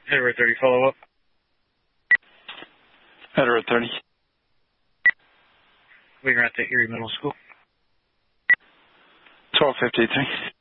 Hetero 30 follow-up. Hetero 30. Waiting at the Erie Middle School. 1253.